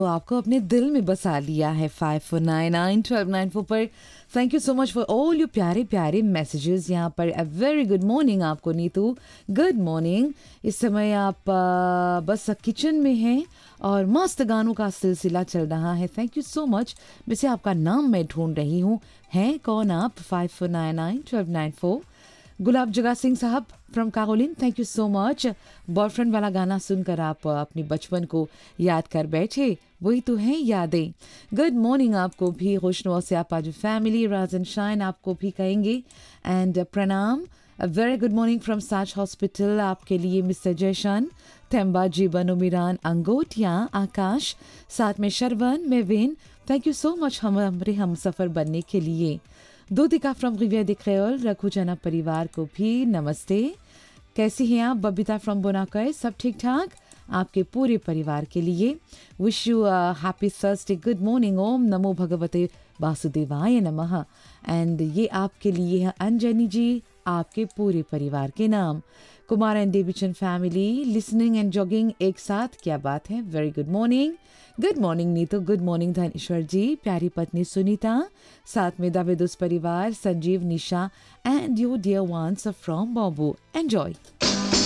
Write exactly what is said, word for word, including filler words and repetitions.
तो आपको अपने दिल में बसा लिया है five four nine nine twelve nine four पर। Thank you so much for all you प्यारे प्यारे मैसेजेस यहाँ पर। अ वेरी गुड मॉर्निंग आपको नीतू, गुड मॉर्निंग। इस समय आप आ, बस किचन में हैं और मस्त गानों का सिलसिला चल रहा है। Thank you so much. वैसे आपका नाम मैं ढूंढ रही हूँ, हैं कौन आप? Five four nine nine twelve nine four. गुलाब जगा सिंह साहब from कागोलिन, thank you so much. Boyfriend वाला गाना सुनकर आप अपने बचपन को याद कर बैठे, वही तो हैं यादें। गुड मॉर्निंग आपको भी, खुशनुमा से आप आज फैमिली राज एंड शाइन आपको भी कहेंगे। एंड प्रणाम, a very good morning from साज हॉस्पिटल आपके लिए मिस्टर जयशन, थेम्बा जीवन उमिरान अंगोटिया आकाश, साथ में Sharavan Maven. Thank you so much हम हमारे हम सफ़र बनने के लिए। दूधिका फ्रॉम रिविया द क्रेओल, रघुजना परिवार को भी नमस्ते। कैसी हैं आप? बबीता फ्रॉम बोनाकय, सब ठीक ठाक? आपके पूरे परिवार के लिए wish you happy Thursday, good morning. ओम नमो भगवते वासुदेवाय नमः। एंड ये आपके लिए है अंजनी जी, आपके पूरे परिवार के नाम। Kumar and Devichand family listening and jogging एक साथ, क्या बात है। Very good morning. Good morning Neetu, good morning Dhaneshwar जी, प्यारी पत्नी सुनीता, साथ में दावेदुस परिवार संजीव, निशा and your dear ones from बॉबू। Enjoy.